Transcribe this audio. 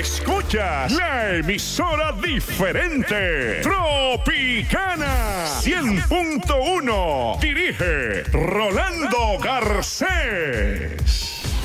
Escuchas la emisora diferente. Tropicana 100.1. Dirige Rolando Garcés.